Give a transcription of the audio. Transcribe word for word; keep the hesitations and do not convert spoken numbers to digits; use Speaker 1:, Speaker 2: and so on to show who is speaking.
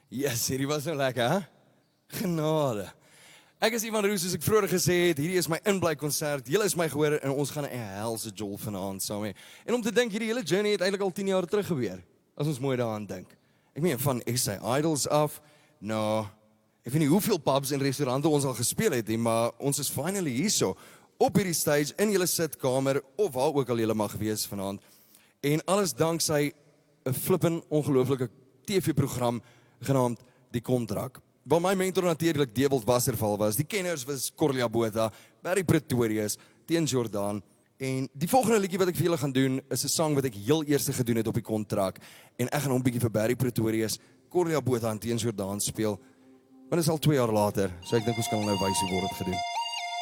Speaker 1: Yes, hierdie was nou lekker, hè? Genade. Ek is Ivan Roos, soos ek vroeër gesê het, hierdie is my inbly konsert. Julle is my gehoor en ons gaan 'n helse jol vanaand saam hê. En om te dink, hierdie hele journey het eintlik al tien jaar terug gebeur, as ons mooi daaraan dink. Ek meen van S A Idols af, nou, ek weet nie hoeveel pubs en restaurante ons al gespeel het nie, maar ons is finally hierso, op hierdie stage, in julle sitkamer, of waar ook al julle mag wees vanaand. En alles danksy 'n flippin ongelooflike T V-program genaamd Die Kontrak. Waar my mentor natuurlik Dewald Wasserval was. Die kenners was Corlia Botha, Barry Pretorius, Teun Jordan. En die volgende liedjie wat ek vir julle gaan doen, is 'n sang wat ek heel eers gedoen het op Die Kontrak. En ek gaan hom bietjie vir Barry Pretorius, Corlia Botha en Teun Jordan speel. Maar dit is al twee jaar later, so ek dink ons kan nou wys hoe word dit gedoen.